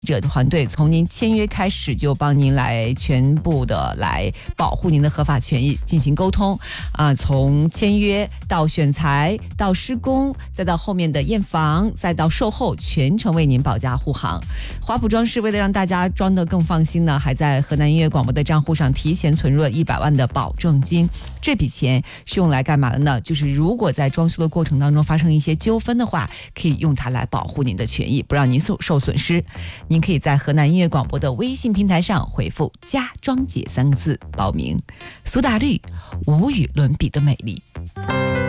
者团队从您签约开始就帮您来全部的来保护您的合法权益进行沟通从签约到选材到施工，再到后面的验房，再到售后，全程为您保驾护航。华普装饰为了让大家装得更放心呢，还在河南音乐广播的账户上提前存入了100万的保证金。这笔钱是用来干嘛的呢？就是如果在装修的过程当中发生一些纠纷的话，可以用它来保护您的权益，不让您受损失。您可以在河南音乐广播的微信平台上回复家装姐3个字报名。苏打绿，无与伦比的美丽。